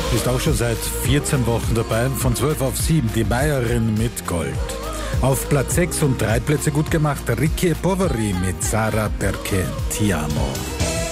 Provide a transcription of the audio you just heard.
Ist auch schon seit 14 Wochen dabei, von 12 auf 7, die Bayerin mit Gold. Auf Platz 6 und 3 Plätze gut gemacht, Ricky Poveri mit Sarah Perché Ti Amo.